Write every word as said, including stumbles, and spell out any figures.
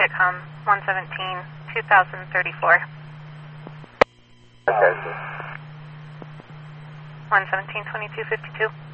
Kitcom one seventeen, two thousand thirty-four. Okay. one seventeen, twenty-two fifty-two.